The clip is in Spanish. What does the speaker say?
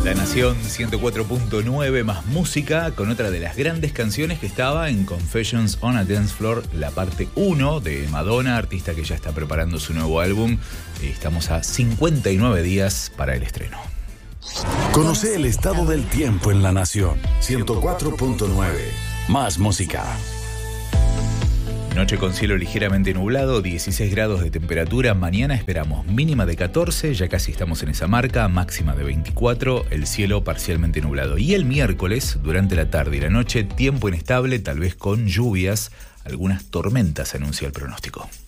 La Nación 104.9 más música con otra de las grandes canciones que estaba en Confessions on a Dance Floor, la parte 1 de Madonna, artista que ya está preparando su nuevo álbum. Estamos a 59 días para el estreno. Conoce el estado del tiempo en La Nación 104.9 más música. Noche con cielo ligeramente nublado, 16 grados de temperatura. Mañana esperamos mínima de 14, ya casi estamos en esa marca, máxima de 24, el cielo parcialmente nublado. Y el miércoles, durante la tarde y la noche, tiempo inestable, tal vez con lluvias, algunas tormentas, anuncia el pronóstico.